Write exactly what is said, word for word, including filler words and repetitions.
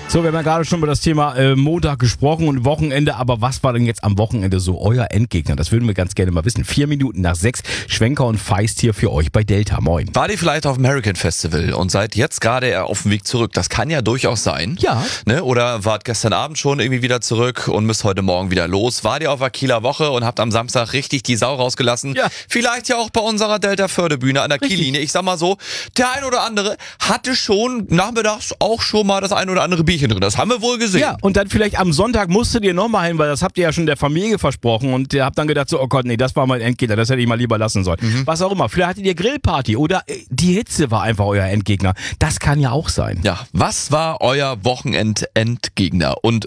So, wir haben ja gerade schon über das Thema äh, Montag gesprochen und Wochenende, aber was war denn jetzt am Wochenende so euer Endgegner? Das würden wir ganz gerne mal wissen. Vier Minuten nach sechs, Schwenker und Feist hier für euch bei Delta. Moin. War ihr vielleicht auf dem Hurricane Festival und seid jetzt gerade auf dem Weg zurück? Das kann ja durchaus sein. Ja. Ne? Oder wart gestern Abend schon irgendwie wieder zurück und müsst heute Morgen wieder los? Wart ihr auf der Kieler Woche und habt am Samstag richtig die Sau rausgelassen? Ja. Vielleicht ja auch bei unserer Delta-Förderbühne an der Richtig. Kiellinie. Ich sag mal so, der ein oder andere hatte schon nachmittags auch schon mal das ein oder andere Bierchen drin. Das haben wir wohl gesehen. Ja, und dann vielleicht am Sonntag musstet ihr nochmal hin, weil das habt ihr ja schon der Familie versprochen und ihr habt dann gedacht so, oh Gott, nee, das war mein Endgegner, das hätte ich mal lieber lassen sollen. Mhm. Was auch immer, vielleicht hattet ihr Grillparty oder äh, die Hitze war einfach euer Endgegner. Das kann ja auch sein. Ja, was war euer Wochenend-Endgegner? Und